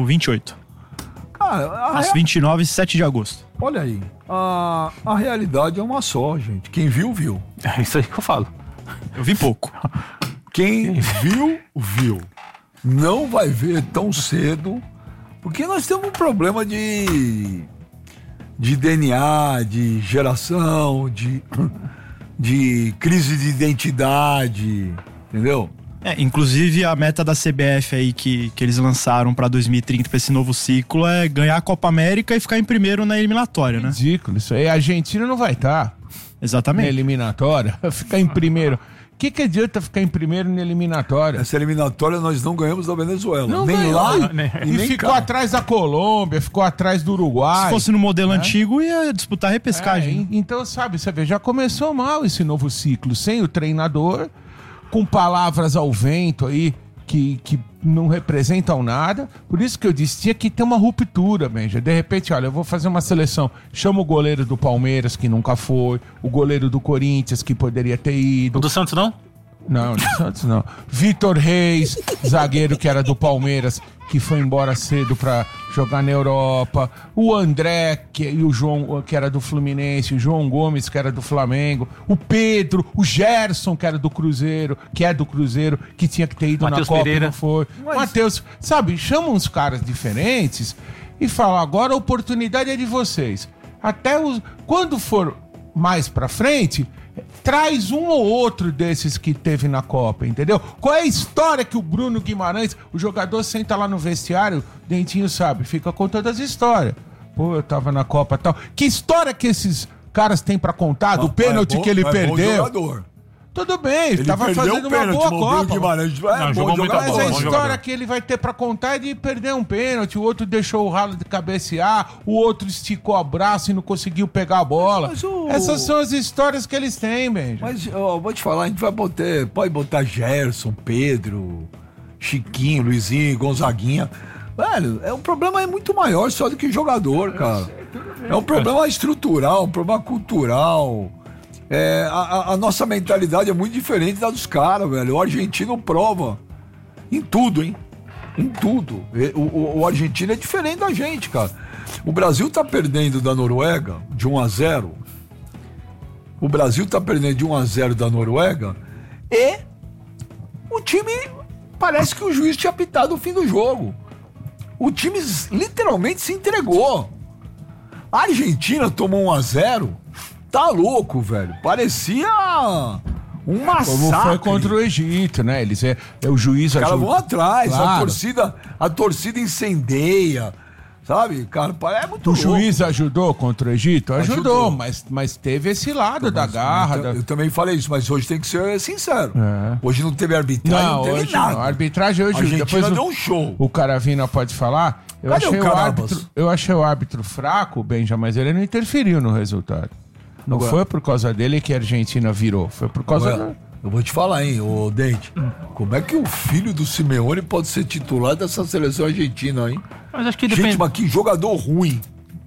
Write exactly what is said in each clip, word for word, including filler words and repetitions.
vinte e oito. Cara, às rea... vinte e nove, sete de agosto. Olha aí, a, a realidade é uma só, gente. Quem viu, viu. É isso aí que eu falo. Eu vi pouco. Quem viu, viu. Não vai ver tão cedo, porque nós temos um problema de, de D N A, de geração, de, de crise de identidade, entendeu? É, inclusive a meta da C B F aí que, que eles lançaram pra dois mil e trinta, pra esse novo ciclo, é ganhar a Copa América e ficar em primeiro na eliminatória, né? Ridículo, isso aí. A Argentina não vai estar. Exatamente. Na eliminatória, ficar em primeiro. O que, que adianta ficar em primeiro na eliminatória? Essa eliminatória nós não ganhamos da Venezuela. Não nem ganhou, lá né? e, e nem ficou cá. atrás da Colômbia, ficou atrás do Uruguai. Se fosse no modelo né? antigo, ia disputar a repescagem. É, então, sabe, você vê, já começou mal esse novo ciclo, sem o treinador, com palavras ao vento aí, que, que não representam nada. Por isso que eu disse, tinha que ter uma ruptura, Benja. De repente, olha, eu vou fazer uma seleção. Chama o goleiro do Palmeiras, que nunca foi, o goleiro do Corinthians, que poderia ter ido. O do Santos não? Não, do Santos não. Vitor Reis, zagueiro que era do Palmeiras, que foi embora cedo pra jogar na Europa. O André, que, e o João, que era do Fluminense. O João Gomes, que era do Flamengo. O Pedro, o Gerson, que era do Cruzeiro, que é do Cruzeiro, que tinha que ter ido Mateus na Copa Pereira. e não foi. Mas... Matheus, sabe, chama uns caras diferentes e fala, agora a oportunidade é de vocês. Até os... Quando for mais pra frente... Traz um ou outro desses que teve na Copa, entendeu? Qual é a história que o Bruno Guimarães, o jogador senta lá no vestiário, Dentinho sabe, fica contando as histórias. Pô, eu tava na Copa e tal. Que história que esses caras têm pra contar do Ah, pênalti é bom, que ele é perdeu? Bom jogador. Tudo bem, ele tava perdeu fazendo o uma pênalti, boa o Bruno Copa. Guimarães é Não, bom jogou muito jogador. Mas a bom história jogador. que ele vai ter pra contar é de perder um pênalti, o outro deixou o ralo de cabecear, o outro esticou o braço e não conseguiu pegar a bola. Mas o- Essas são as histórias que eles têm, Benja. Mas, ó, vou te falar, a gente vai botar, pode botar Gerson, Pedro, Chiquinho, Luizinho, Gonzaguinha. Velho, é, o problema é muito maior só do que jogador, cara. É um problema estrutural, um problema cultural. É, a, a- a nossa mentalidade é muito diferente da dos caras, velho. O argentino prova em tudo, hein? Em tudo. E- O, o, o argentino é diferente da gente, cara. O Brasil tá perdendo da Noruega de um a zero. O Brasil tá perdendo de um a zero da Noruega e o time parece que o juiz tinha apitado o fim do jogo. O time literalmente se entregou. A Argentina tomou um a zero. Tá louco, velho. Parecia um massacre. Como foi contra o Egito, né? Eles é, é o juiz Os caras ajuda- vão atrás, a Claro. torcida, a torcida incendeia. Sabe, cara, é muito O louco. juiz ajudou contra o Egito? Ajudou, Ajudou. mas, mas teve esse lado da Mas, garra. eu, da... eu também falei isso, mas hoje tem que ser sincero. É. Hoje não teve arbitragem, não, Não, teve hoje nada. não. A arbitragem hoje... A Argentina depois o- deu um show. O Caravina pode falar. Eu Cadê achei o o, Carabas? árbitro, eu achei o árbitro fraco, Benja, mas ele não interferiu no resultado. Não Agora- foi por causa dele que a Argentina virou. Foi por causa... Ué, eu vou te falar, hein, ô Dente. Como é que o filho do Simeone pode ser titular dessa seleção argentina, hein? Mas acho que Gente, depende. mas que jogador ruim.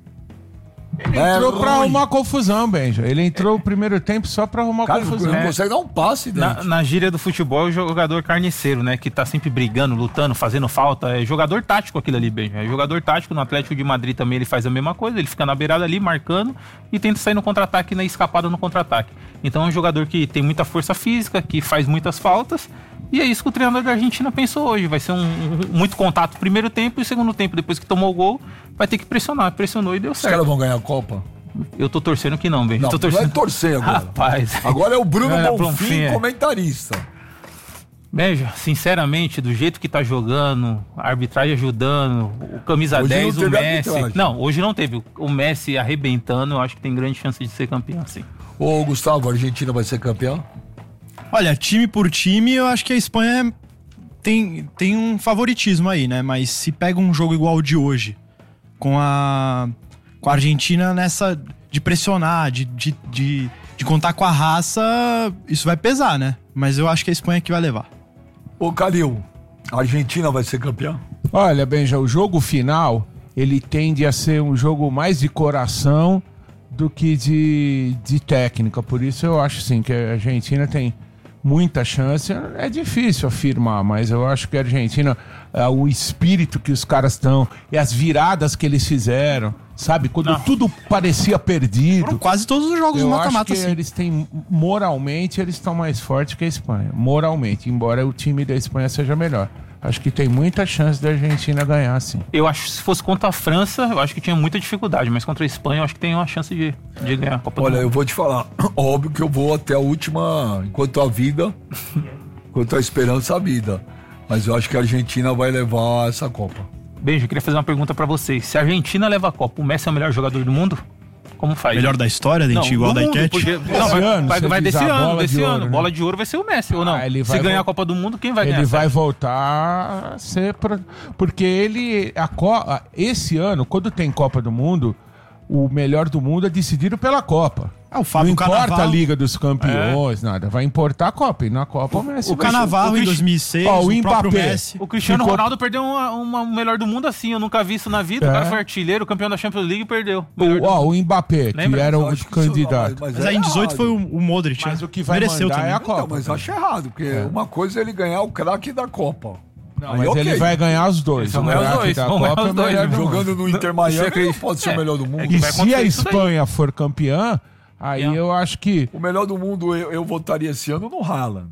Ele É entrou pra ruim. arrumar confusão, Benja. Ele entrou o primeiro tempo só pra arrumar Cara, não, confusão. não consegue dar um passe, Dente. Na, na gíria do futebol, é o jogador carniceiro, né? Que tá sempre brigando, lutando, fazendo falta. É jogador tático aquilo ali, bem. É jogador tático. No Atlético de Madrid também ele faz a mesma coisa. Ele fica na beirada ali, marcando e tenta sair no contra-ataque, na escapada no contra-ataque. Então é um jogador que tem muita força física, que faz muitas faltas. E é isso que o treinador da Argentina pensou hoje. Vai ser um, um- muito contato primeiro tempo e segundo tempo, depois que tomou o gol, vai ter que pressionar. Pressionou e deu Os certo. caras vão ganhar a Copa? Eu tô torcendo que não, bem. Não, tô não é torcendo. torcer agora. Rapaz. Agora é o Bruno Olha, Bonfim, Bonfim, é. comentarista. Beija, sinceramente, do jeito que tá jogando, a arbitragem ajudando, o camisa Hoje não dez, o teve Messi. arbitragem. Não, hoje não teve. O Messi arrebentando, eu acho que tem grande chance de ser campeão, sim. Ô, Gustavo, a Argentina vai ser campeão? Olha, time por time, eu acho que a Espanha tem, tem um favoritismo aí, né? Mas se pega um jogo igual o de hoje, com a, com a Argentina nessa de pressionar, de, de, de, de contar com a raça, isso vai pesar, né? Mas eu acho que a Espanha é que vai levar. Ô, Calil, a Argentina vai ser campeão? Olha, Benja, o jogo final, ele tende a ser um jogo mais de coração do que de, de técnica. Por isso eu acho, sim, que a Argentina tem muita chance, é difícil afirmar, mas eu acho que a Argentina, é, o espírito que os caras estão e as viradas que eles fizeram, sabe? Quando Não. tudo parecia perdido. Foram quase todos os jogos Eu no acho mata-mata, que assim. eles têm, moralmente, eles estão mais fortes que a Espanha. Moralmente, embora o time da Espanha seja melhor. Acho que tem muita chance da Argentina ganhar, sim. Eu acho que se fosse contra a França, eu acho que tinha muita dificuldade, mas contra a Espanha eu acho que tem uma chance de, de ganhar a Copa Olha, do eu Mundo. vou te falar. Óbvio que eu vou até a última, enquanto a vida, enquanto a esperança a vida. Mas eu acho que a Argentina vai levar essa Copa. Beijo, eu queria fazer uma pergunta pra vocês. Se a Argentina leva a Copa, o Messi é o melhor jogador do mundo? Como faz? Melhor da história, Não, dente igual do da mundo, enquete. porque- não, vai, ano, vai, você vai diz desse a ano, bola desse de ano. ouro, né? Bola de ouro vai ser o Messi, ou não? Ah, ele Se vai ganhar vol- a Copa do Mundo, quem vai ganhar? Ele vai certo? voltar a ser... Pro... Porque ele... A Co... Esse ano, quando tem Copa do Mundo, o melhor do mundo é decidido pela Copa. Ah, o Fábio Não importa Cannavaro. a Liga dos Campeões, nada. Vai importar a Copa. E na Copa o Messi O vai- Cannavaro o em Cristi- dois mil e seis, Ó, o o, próprio Mbappé. Messi. O Cristiano Ficou- Ronaldo perdeu uma, uma- um melhor do mundo assim. Eu nunca vi isso na vida. É. O cara foi artilheiro, campeão da Champions League e perdeu. Melhor O, do ó, mundo. o Mbappé, que Lembra? era Eu o acho que isso não, candidato. mas- Mas aí em dezoito errado. foi o, o Modric. Mas né? o que vai Mereceu mandar também. é a Então, Copa. mas eu acho errado, porque uma coisa é ele ganhar o craque da Copa. Não, Aí, mas ok. ele vai ganhar os dois. Vão O ganhar os craque dois, da vão ganhar Copa os é o dois, melhor do mundo. Jogando no Inter Miami, ele não pode ser É. o melhor do mundo. que E vai se acontecer a isso daí. Espanha for campeã, aí Não. eu acho que... O melhor do mundo, eu, eu votaria esse ano no Haaland.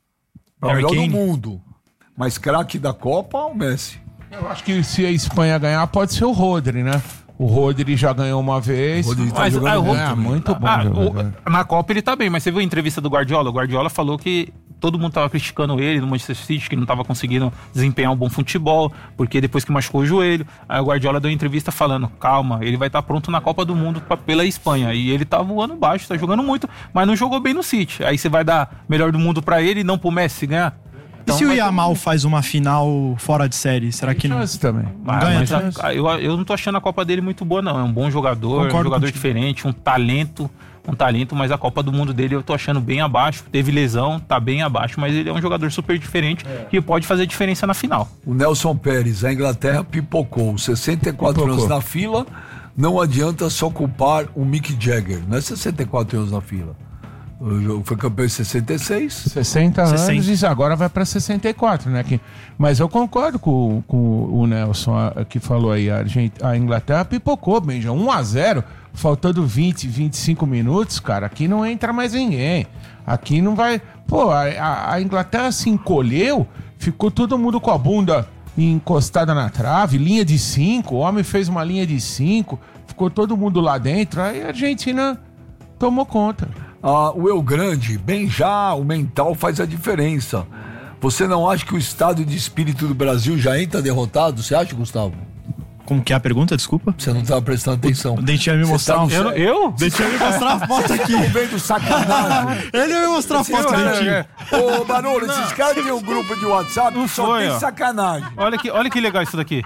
É o Harry melhor Kane. do mundo. Mas craque da Copa, o Messi. Eu acho que se a Espanha ganhar, pode ser o Rodri, né? O Rodri já ganhou uma vez. O Rodri tá Mas, jogando ah, o muito É, também. muito bom Ah, jogador. o- na Copa ele tá bem, mas você viu a entrevista do Guardiola? O Guardiola falou que todo mundo tava criticando ele no Manchester City, que não tava conseguindo desempenhar um bom futebol, porque depois que machucou o joelho. Aí o Guardiola deu uma entrevista falando, calma, ele vai estar pronto na Copa do Mundo pra- pela Espanha. E ele tá voando baixo, tá jogando muito, mas não jogou bem no City. Aí você vai dar melhor do mundo pra ele e não pro Messi ganhar? E se o vai ter Yamal faz uma final fora de série, será que não? Chance também. Ah, ganha mas também. a- eu, eu não tô achando a Copa dele muito boa, não. É um bom jogador, Concordo um jogador contigo. diferente, um talento, um talento, mas a Copa do Mundo dele eu tô achando bem abaixo. Teve lesão, tá bem abaixo, mas ele é um jogador super diferente que pode fazer diferença na final. O Nelson Pérez, a Inglaterra pipocou. sessenta e quatro Pipocou. anos na fila. Não adianta só culpar o Mick Jagger. Não é sessenta e quatro anos na fila. O jogo foi campeão em sessenta e seis. sessenta sessenta. anos e agora vai pra sessenta e quatro, né? Que, mas eu concordo com, com o Nelson a- que falou aí. A, Argent- a Inglaterra pipocou, Benja. um a zero, faltando vinte, vinte e cinco minutos, cara. Aqui não entra mais ninguém. Aqui não vai. Pô, a, a- a Inglaterra se encolheu, ficou todo mundo com a bunda encostada na trave, linha de cinco. O homem fez uma linha de cinco, ficou todo mundo lá dentro. Aí a Argentina tomou conta. Ah, o eu grande, bem já, o mental faz a diferença. Você não acha que o estado de espírito do Brasil já entra derrotado? Você acha, Gustavo? Como que é a pergunta? Desculpa. Você não estava prestando atenção. O Dente ia me Você mostrar tá um... no Eu? céu. eu? Dente ia me mostrar a foto aqui. Estão vendo sacanagem. Ele ia me mostrar a foto, Dentinho. Ô, Barolo, esses caras têm um grupo de WhatsApp Não que só foi, tem ó. sacanagem. Olha que, olha que legal isso daqui.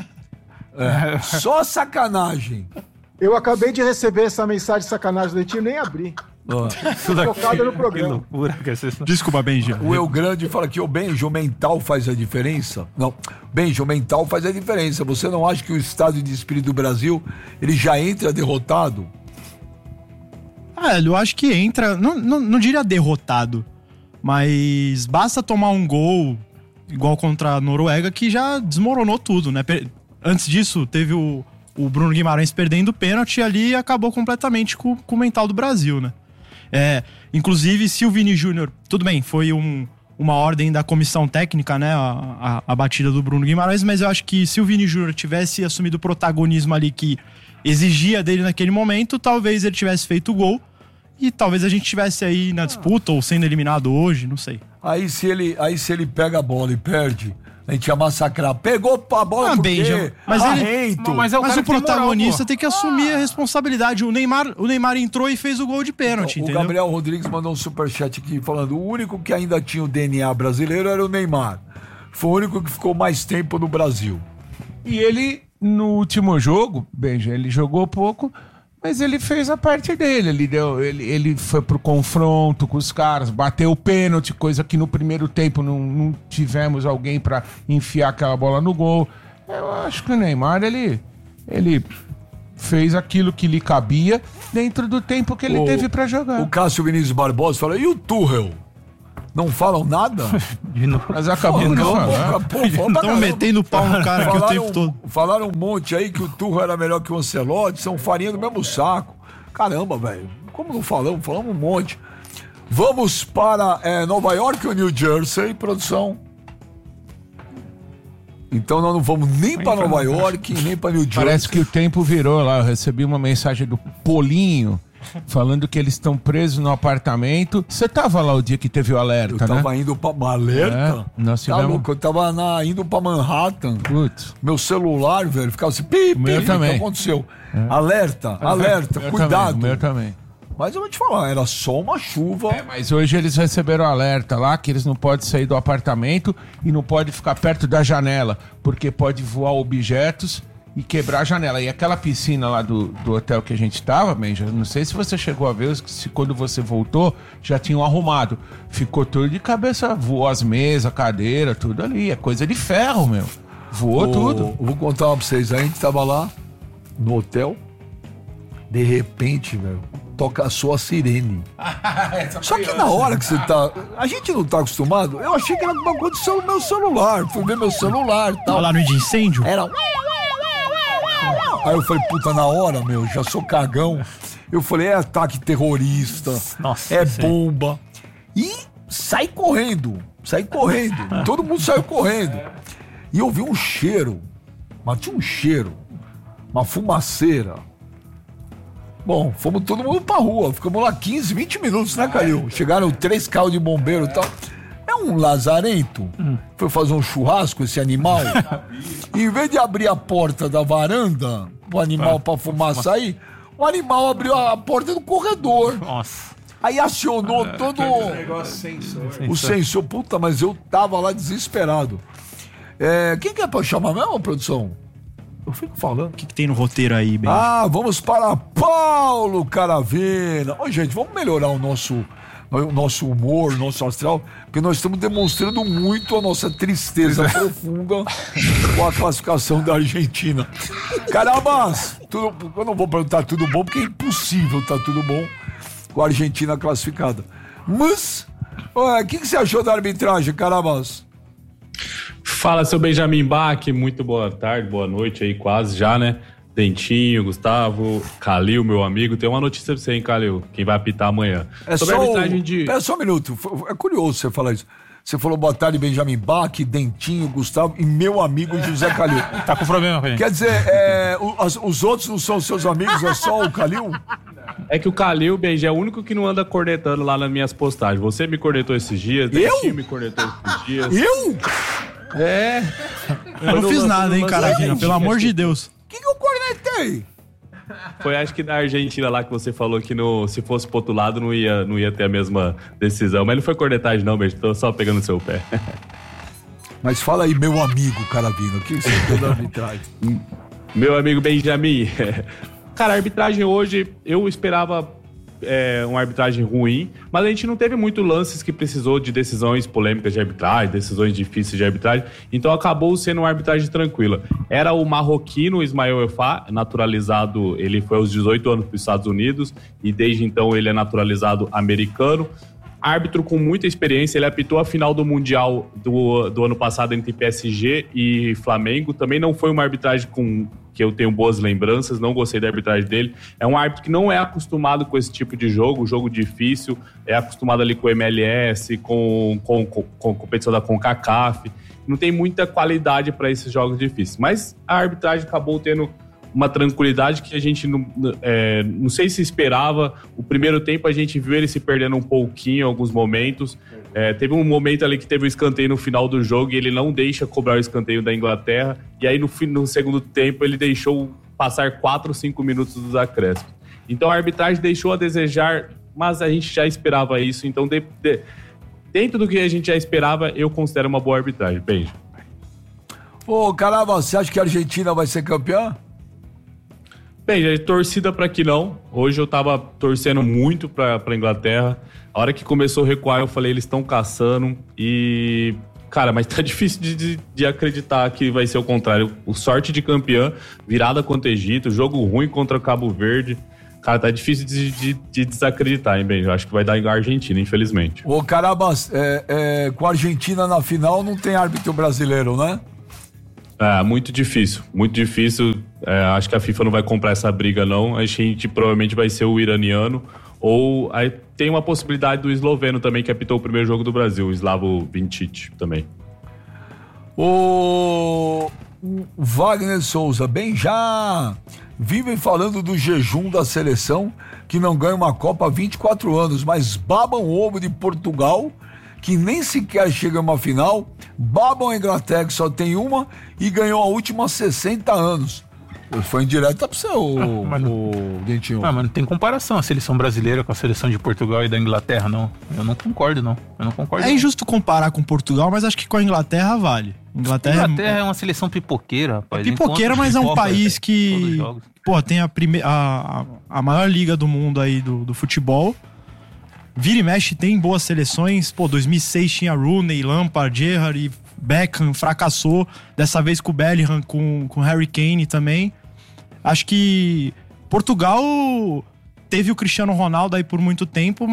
É. Só sacanagem. Eu acabei de receber essa mensagem de sacanagem do Dentinho, nem abri. Ó. Isso daqui. Focado no Que programa. loucura que é isso. Desculpa, Benji. O eu grande fala que o Benjo mental faz a diferença. Não, Benjo mental faz a diferença. Você não acha que o estado de espírito do Brasil ele já entra derrotado? Ah, eu acho que entra, não, não, não diria derrotado, mas basta tomar um gol igual contra a Noruega que já desmoronou tudo, né? Per- Antes disso, teve o, o Bruno Guimarães perdendo o pênalti ali e acabou completamente com, com o mental do Brasil, né? É, inclusive, se o Vini Júnior, tudo bem, foi um, uma ordem da comissão técnica, né? A, a, a batida do Bruno Guimarães, mas eu acho que se o Vini Júnior tivesse assumido o protagonismo ali que exigia dele naquele momento, talvez ele tivesse feito o gol e talvez a gente tivesse aí na disputa ou sendo eliminado hoje, não sei. Aí se ele, aí se ele pega a bola e perde, a gente ia massacrar. Pegou a bola Ah, por bem, quê? já- mas ele- Arrento. Mas é o Mas cara o que tem moral, protagonista pô. tem que assumir a responsabilidade. O Neymar, o Neymar entrou e fez o gol de pênalti, O entendeu? Gabriel Rodrigues mandou um superchat aqui falando: o único que ainda tinha o D N A brasileiro era o Neymar. Foi o único que ficou mais tempo no Brasil. E ele, no último jogo, Benja, ele jogou pouco, mas ele fez a parte dele. Ele, deu, ele, ele foi pro confronto com os caras, bateu o pênalti, coisa que no primeiro tempo não, não tivemos alguém pra enfiar aquela bola no gol. Eu acho que o Neymar, ele, ele fez aquilo que lhe cabia dentro do tempo que ele O- teve pra jogar. O Cássio Vinícius Barbosa fala: e o Tuchel? Não falam nada? De novo. Mas acabou de falar. Estão metendo pau no cara aqui o tempo todo. Falaram um monte aí que o Tuchel era melhor que o Ancelotti, são farinha do mesmo saco. Caramba, velho. Como não falamos? Falamos um monte. Vamos para é, Nova York ou New Jersey, produção? Então nós não vamos nem para Nova York, nem para New Jersey. Parece que o tempo virou lá. Eu recebi uma mensagem do Polinho falando que eles estão presos no apartamento. Você tava lá o dia que teve o alerta, eu tava né? indo pra alerta. É, nós tá tivemos... louco, eu tava na, indo pra Manhattan. Putz. Meu celular, velho, ficava assim, pi, pi, meu o que também. aconteceu? É. Alerta, alerta, meu cuidado. Também, o meu também. Mas eu vou te falar, era só uma chuva. É, mas hoje eles receberam alerta lá que eles não podem sair do apartamento e não podem ficar perto da janela, porque pode voar objetos e quebrar a janela. E aquela piscina lá do, do hotel que a gente tava, Benja, não sei se você chegou a ver, se quando você voltou já tinham arrumado. Ficou tudo de cabeça, voou as mesas, cadeira, tudo ali. É coisa de ferro, meu. Voou o, tudo. Vou contar uma pra vocês. A gente tava lá no hotel, de repente, velho, toca a sua sirene. Só que na hora que você tá... A gente não tá acostumado. Eu achei que era alguma coisa do meu celular. Fui ver meu celular e tal. Alarme no de incêndio? Era... Aí eu falei, puta, na hora, meu, já sou cagão. Eu falei, é ataque terrorista, Nossa, é sim. bomba. E sai correndo, sai correndo. Todo mundo saiu correndo. E eu vi um cheiro, mas tinha um cheiro, uma fumaceira. Bom, fomos todo mundo pra rua, ficamos lá quinze, vinte minutos, né, Calil? Chegaram três carros de bombeiro e tal. É um lazarento. Hum. Foi fazer um churrasco, esse animal. E em vez de abrir a porta da varanda, o animal ah, pra fumar sair, o animal abriu a porta do corredor. Nossa. Aí acionou ah, todo negócio sensor. o sensor. Puta, mas eu tava lá desesperado. É, quem que é pra chamar mesmo, produção? Eu fico falando. O que, que tem no roteiro aí, Ben? Ah, vamos para Paulo Caravena. Ô, gente, vamos melhorar o nosso... o nosso humor, o nosso astral, porque nós estamos demonstrando muito a nossa tristeza profunda com a classificação da Argentina. Carabas, tudo, eu não vou perguntar tudo bom, porque é impossível estar tudo bom com a Argentina classificada. Mas, o que, que você achou da arbitragem, Carabas? Fala, seu Benjamin Bach, muito boa tarde, boa noite aí, quase já, né? Dentinho, Gustavo, Calil, meu amigo. Tem uma notícia pra você, hein, Calil? Quem vai apitar amanhã. É Sobre só a arbitragem de... Pera só um minuto. É curioso você falar isso. Você falou boa tarde, Benjamin Bach, Dentinho, Gustavo e meu amigo José Calil. Tá com problema com a gente. Quer dizer, é, os, os outros não são seus amigos, é só o Calil? É que o Calil, Benja, é o único que não anda cornetando lá nas minhas postagens. Você me cornetou esses dias, Dentinho me cornetou esses dias. Eu? É. Eu não fiz nada, hein, Caravina, pelo amor de Deus. O que, que eu cornetei? Foi, acho que da Argentina lá que você falou que no, se fosse pro outro lado não ia, não ia ter a mesma decisão. Mas não foi cornetagem não, Benja, tô só pegando no seu pé. Mas fala aí, meu amigo Caravina, o que você achou da arbitragem? Meu amigo Benjamin, cara, a arbitragem hoje, eu esperava é, uma arbitragem ruim, mas a gente não teve muito lances que precisou de decisões polêmicas de arbitragem, decisões difíceis de arbitragem, então acabou sendo uma arbitragem tranquila. Era o marroquino Ismael Efá, naturalizado, ele foi aos dezoito anos para os Estados Unidos e desde então ele é naturalizado americano. Árbitro com muita experiência, ele apitou a final do Mundial do, do ano passado entre P S G e Flamengo. Também não foi uma arbitragem com, que eu tenho boas lembranças, não gostei da arbitragem dele. É um árbitro que não é acostumado com esse tipo de jogo, jogo difícil, é acostumado ali com o M L S, com, com, com, com a competição da CONCACAF. Não tem muita qualidade para esses jogos difíceis. Mas a arbitragem acabou tendo uma tranquilidade que a gente não, é, não sei se esperava. O primeiro tempo a gente viu ele se perdendo um pouquinho em alguns momentos. É, teve um momento ali que teve um escanteio no final do jogo e ele não deixa cobrar o escanteio da Inglaterra. E aí no, no segundo tempo ele deixou passar quatro, cinco minutos dos acréscimos. Então a arbitragem deixou a desejar, mas a gente já esperava isso. Então de, de, dentro do que a gente já esperava, eu considero uma boa arbitragem. Beijo. Ô, caramba, você acha que a Argentina vai ser campeã? Bem, já torcida para que não. Hoje eu tava torcendo muito pra, pra Inglaterra. A hora que começou a recuar, eu falei, eles estão caçando. E, cara, mas tá difícil de, de, de acreditar que vai ser o contrário. O sorte de campeã, virada contra o Egito, jogo ruim contra o Cabo Verde. Cara, tá difícil de, de, de desacreditar, hein, Benjo? Acho que vai dar em Argentina, infelizmente. Ô, Carabas, é, é, com a Argentina na final não tem árbitro brasileiro, né? É, muito difícil, muito difícil. É, acho que a FIFA não vai comprar essa briga, não. A gente provavelmente vai ser o iraniano. Ou aí tem uma possibilidade do esloveno também, que apitou o primeiro jogo do Brasil, o Slavo Vincic também. O Wagner Souza, bem já vivem falando do jejum da seleção que não ganha uma Copa há vinte e quatro anos, mas babam o ovo de Portugal, que nem sequer chega a uma final, babam a Inglaterra, que só tem uma, e ganhou a última há sessenta anos. Foi indireta pra você, o, ah, mas, o Dentinho. Ah, mas não tem comparação a seleção brasileira com a seleção de Portugal e da Inglaterra, não. Eu não concordo, não. Eu não concordo. É não. injusto comparar com Portugal, mas acho que com a Inglaterra vale. Inglaterra, a Inglaterra é... é uma seleção pipoqueira, rapaz. É pipoqueira, mas é um Copa, país que, pô, tem a, prime... a, a maior liga do mundo aí do, do futebol. Vira e mexe, tem boas seleções. Pô, dois mil e seis tinha Rooney, Lampard, Gerrard e Beckham, fracassou. Dessa vez com o Bellingham, com o Harry Kane também. Acho que Portugal teve o Cristiano Ronaldo aí por muito tempo,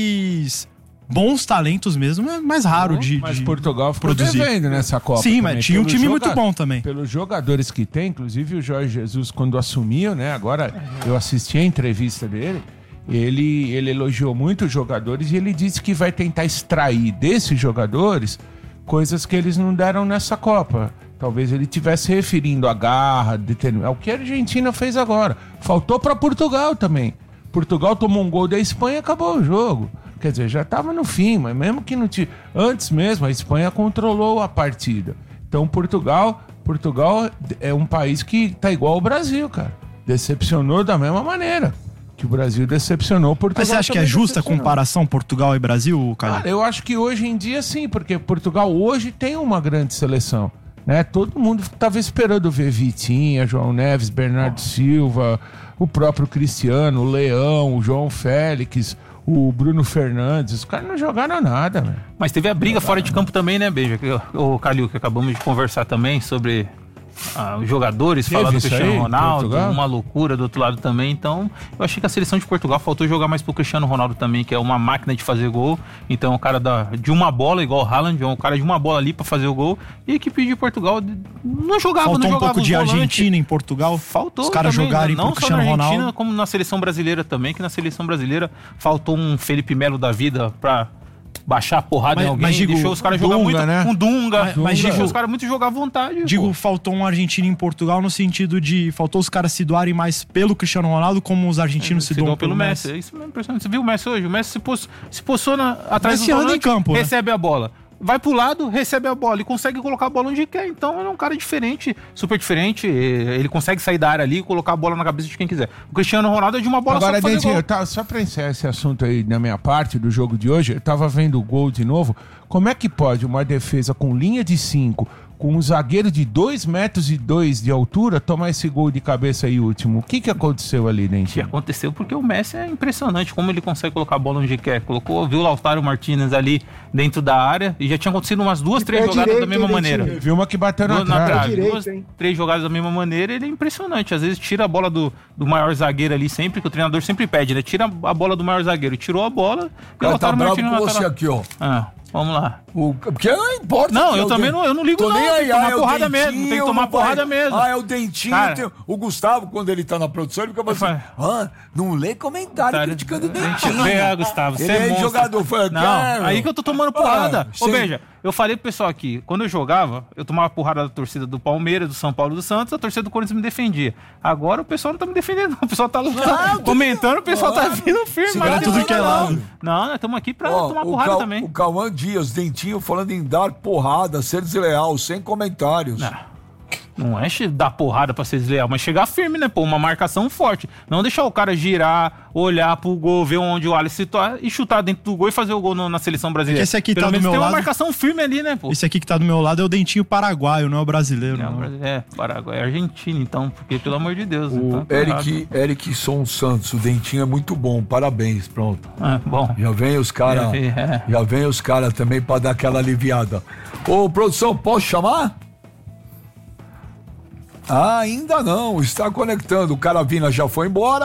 mas bons talentos mesmo é mais raro de, mas de Portugal ficou produzir. devendo nessa Copa. Sim, também. mas tinha um Pelos time joga... muito bom também. Pelos jogadores que tem, inclusive o Jorge Jesus, quando assumiu, né? Agora eu assisti a entrevista dele, ele, ele elogiou muito os jogadores e ele disse que vai tentar extrair desses jogadores coisas que eles não deram nessa Copa. Talvez ele estivesse referindo a garra, determin... é o que a Argentina fez agora. Faltou para Portugal também. Portugal tomou um gol da Espanha e acabou o jogo. Quer dizer, já estava no fim, mas mesmo que não tinha... Antes mesmo, a Espanha controlou a partida. Então, Portugal, Portugal é um país que tá igual ao Brasil, cara. Decepcionou da mesma maneira que o Brasil decepcionou Portugal. Mas você acha que é justa a comparação Portugal e Brasil, cara? Cara, eu acho que hoje em dia sim, porque Portugal hoje tem uma grande seleção. Né? Todo mundo estava esperando ver Vitinha, João Neves, Bernardo Silva, o próprio Cristiano, o Leão, o João Félix, o Bruno Fernandes. Os caras não jogaram nada, velho. Mas teve a briga fora de campo também, né, Beijo? O Calil, que acabamos de conversar também sobre ah, os jogadores, teve falar do Cristiano aí, Ronaldo, Portugal? Uma loucura do outro lado também. Então, eu achei que a seleção de Portugal faltou jogar mais pro Cristiano Ronaldo também, que é uma máquina de fazer gol. Então, o cara da, de uma bola, igual o Haaland, é um cara de uma bola ali pra fazer o gol. E a equipe de Portugal não jogava, Faltou não jogava um pouco de volante. Argentina em Portugal. Faltou. Os caras também, jogarem não pro Cristiano só na Argentina, Ronaldo. como na seleção brasileira também, que na seleção brasileira faltou um Felipe Melo da vida pra baixar a porrada Mas- em alguém, mas digo, deixou os caras jogar Dunga, muito, né? um Dunga, Mas- mas deixou digo- os caras muito jogar à vontade. Digo, pô. faltou um argentino em Portugal no sentido de faltou os caras se doarem mais pelo Cristiano Ronaldo como os argentinos se, Se doam doam pelo Messi. É isso mesmo, impressionante. Você viu o Messi hoje? O Messi se, pos, se posiciona atrás Messi do anda volante, em campo, né? recebe a bola. Vai pro lado, recebe a bola e consegue colocar a bola onde quer. Então ele é um cara diferente, super diferente. Ele consegue sair da área ali e colocar a bola na cabeça de quem quiser. O Cristiano Ronaldo é de uma bola Agora, só pra fazer Dentinho, gol. eu tava, só pra encerrar esse assunto aí na minha parte do jogo de hoje, eu tava vendo o gol de novo. Como é que pode uma defesa com linha de cinco, com um zagueiro de dois metros e dois de altura, tomar esse gol de cabeça aí último? O que que aconteceu ali, Que Dentinho? aconteceu porque o Messi é impressionante como ele consegue colocar a bola onde quer. Colocou, viu o Lautaro Martinez ali dentro da área e já tinha acontecido umas duas, E três pé jogadas direito, da mesma hein, maneira. Dentinho? Viu uma que bateu na Duas na trave. trave, Direito, duas, hein? três jogadas da mesma maneira, ele é impressionante. Às vezes tira a bola do, do maior zagueiro ali sempre, que o treinador sempre pede, né? Tira a bola do maior zagueiro. Tirou a bola e o Cara, tá Lautaro bravo Martinez com na você tela- aqui, ó. Ah, vamos lá. O, porque não importa. Não, que eu é o também Den- não- eu não ligo Tô não, nem tem aí, que tomar ah, é o porrada mesmo, Dentinho, tem que tomar não vai- porrada mesmo. Ah, é o Dentinho. Cara. tem- o Gustavo, quando ele tá na produção, ele fica Eu assim, ah, não lê comentário Tá, criticando o Dentinho. Dentinho. Vem, Gustavo, você Ele é é monstro. jogador. Foi, Não, cara, aí que eu tô tomando porrada. Ah, Ô, sim. veja, eu falei pro pessoal aqui, quando eu jogava, eu tomava porrada da torcida do Palmeiras, do São Paulo e do Santos, a torcida do Corinthians me defendia. Agora o pessoal não tá me defendendo, não. O pessoal tá lutando, comentando, o pessoal tá vindo firme. Segura mas não tudo tem que é problema, lado. Não, não, nós estamos aqui pra Ó, tomar o porrada Cal- também. O Cauã Dias, Dentinho, falando em dar porrada, ser desleal, sem comentários. Não. Não é che- dar porrada pra ser desleal, mas chegar firme, né, pô? Uma marcação forte. Não deixar o cara girar, olhar pro gol, ver onde o Alisson tá e chutar dentro do gol e fazer o gol no- na seleção brasileira. Esse aqui Pelo tá do menos meu tem uma lado. marcação firme ali, né, pô? Esse aqui que tá do meu lado é o dentinho paraguaio, não é o brasileiro. Não, não. Brasil- é, Paraguai, é Argentina, então, porque pelo amor de Deus. O então, tá errado. Eric, Erickson Santos, o Dentinho é muito bom, parabéns, pronto. É, bom. Já vem os caras, É, é. já vem os caras também pra dar aquela aliviada. Ô, produção, posso chamar? Ah, ainda não, está conectando. O Caravina já foi embora.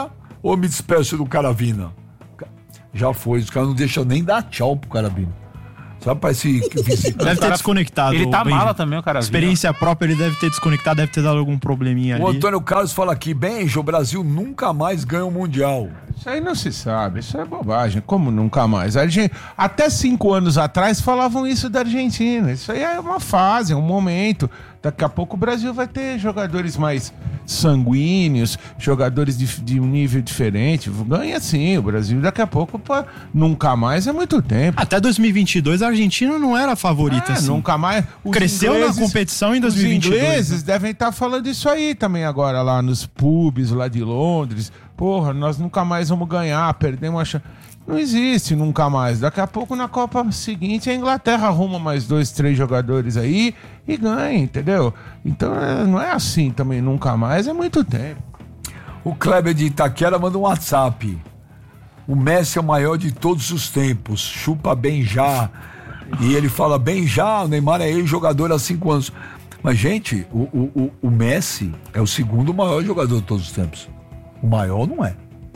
Ou me despeço do Caravina. Já foi, os caras não deixam nem dar tchau pro Caravina. Sabe, parece visita. Deve ter desconectado. Ele tá o mala Benja. também, o cara. Experiência própria, ele deve ter desconectado, deve ter dado algum probleminha O ali. Antônio Carlos fala aqui, Benja, o Brasil nunca mais ganha o Mundial. Isso aí não se sabe, isso é bobagem. Como nunca mais? A Argen- Até cinco anos atrás falavam isso da Argentina. Isso aí é uma fase, é um momento. Daqui a pouco o Brasil vai ter jogadores mais sanguíneos, jogadores de, de um nível diferente. Ganha sim, o Brasil daqui a pouco pô, nunca mais é muito tempo. Até dois mil e vinte e dois a Argentina não era a favorita, É, assim. nunca mais. Os Cresceu na competição em dois mil e vinte e dois, Os ingleses né? devem estar falando isso aí também agora, lá nos pubs lá de Londres. Porra, nós nunca mais vamos ganhar, perdemos a chance. Não existe nunca mais. Daqui a pouco na Copa seguinte a Inglaterra arruma mais dois, três jogadores aí e ganha, entendeu? Então é, não é assim também, nunca mais, é muito tempo. O Kleber de Itaquera manda um WhatsApp. O Messi é o maior de todos os tempos. Chupa bem já. E ele fala bem já, o Neymar é ex-jogador há cinco anos. Mas, gente, o, o, o Messi é o segundo maior jogador de todos os tempos. O maior não é.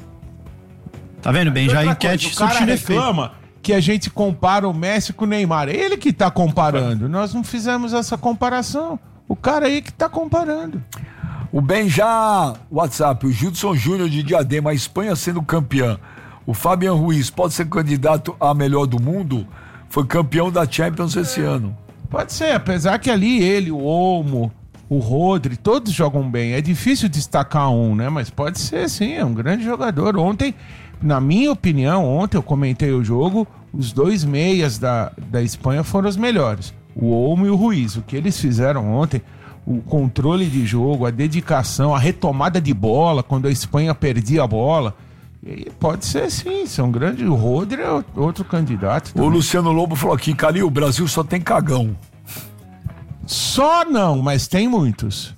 Tá vendo bem? Já a Outra enquete coisa, o cara surtindo efeito. reclama que a gente compara o Messi com o Neymar. É ele que tá comparando. Nós não fizemos essa comparação. O cara aí que tá comparando. O Benja, WhatsApp, o Judson Júnior de Diadema, a Espanha sendo campeã. O Fabian Ruiz pode ser candidato a melhor do mundo? Foi campeão da Champions esse ano. Pode ser, apesar que ali ele, o Olmo, o Rodri, todos jogam bem. É difícil destacar um, né? Mas pode ser sim, é um grande jogador. Ontem, na minha opinião, ontem eu comentei o jogo, os dois meias da, da Espanha foram os melhores. O Olmo e o Ruiz. O que eles fizeram ontem, o controle de jogo, a dedicação, a retomada de bola, quando a Espanha perdia a bola. E pode ser sim, são grandes. O Rodri é outro candidato O também. Luciano Lobo falou aqui, Calil, o Brasil só tem cagão. Só não, mas tem muitos.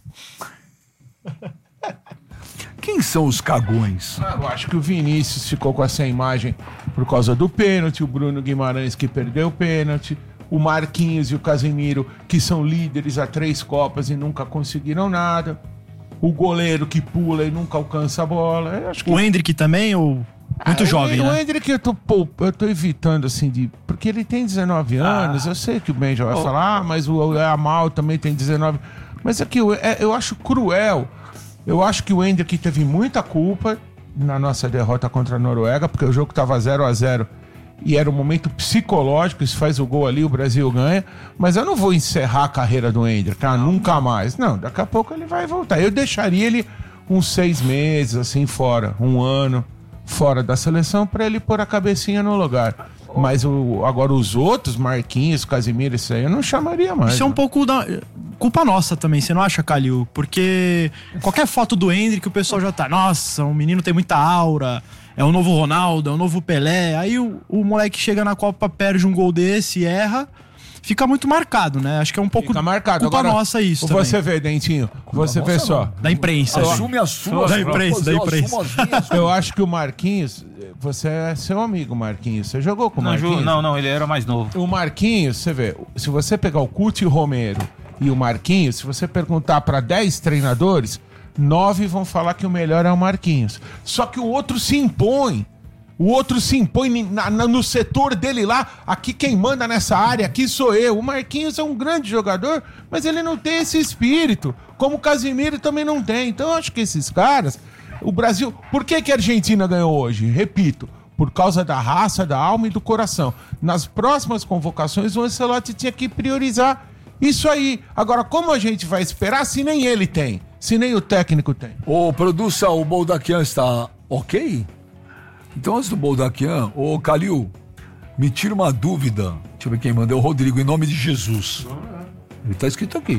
Quem são os cagões? Eu acho que o Vinícius ficou com essa imagem por causa do pênalti, o Bruno Guimarães que perdeu o pênalti, o Marquinhos e o Casemiro que são líderes há três Copas e nunca conseguiram nada, o goleiro que pula e nunca alcança a bola. Eu acho que O Endrick também, ou muito Ah, jovem, o, né? O Endrick eu tô, pô, eu tô evitando, assim, de... Porque ele tem dezenove anos, eu sei que o Ben já vai falar, ah, mas o Amal também tem dezenove. Mas aqui, eu, é, eu acho cruel. Eu acho que o Endrick teve muita culpa na nossa derrota contra a Noruega, porque o jogo tava zero a zero e era um momento psicológico, se faz o gol ali, o Brasil ganha. Mas eu não vou encerrar a carreira do Endrick, ah, nunca mais. Não, daqui a pouco ele vai voltar. Eu deixaria ele uns seis meses, assim, fora, um ano fora da seleção para ele pôr a cabecinha no lugar. Mas o, agora os outros, Marquinhos, Casemiro, isso aí eu não chamaria mais. Isso é um né? pouco da culpa nossa também, você não acha, Calil? Porque qualquer foto do Endrick, o pessoal já tá, nossa, o menino tem muita aura, é o novo Ronaldo, é o novo Pelé. Aí o, o moleque chega na Copa, perde um gol desse, erra, fica muito marcado, né? Acho que é um pouco Fica marcado. culpa Agora, nossa isso também. Você vê, Dentinho, você vê nossa, só. não. Da imprensa. assim. Assume as suas. Da imprensa, da eu imprensa. assumo as minhas. Eu acho que o Marquinhos, você é seu amigo, Marquinhos. Você jogou com o Não, Marquinhos? Ju, não, não, ele era mais novo. O Marquinhos, você vê, se você pegar o Couto e o Romero e o Marquinhos, se você perguntar para dez treinadores, nove vão falar que o melhor é o Marquinhos. Só que o outro se impõe. O outro se impõe na, na, no setor dele lá. Aqui quem manda nessa área, aqui sou eu. O Marquinhos é um grande jogador, mas ele não tem esse espírito. Como o Casemiro também não tem. Então eu acho que esses caras... O Brasil... Por que, que a Argentina ganhou hoje? Repito. Por causa da raça, da alma e do coração. Nas próximas convocações, o Ancelotti tinha que priorizar isso aí. Agora, como a gente vai esperar se nem ele tem? Se nem o técnico tem? Ô, produça, o Boldaquian está ok? Então, antes do Boldaquian, ô, Calil, me tira uma dúvida. Deixa eu ver quem mandou. É o Rodrigo, em nome de Jesus. Ele tá escrito aqui.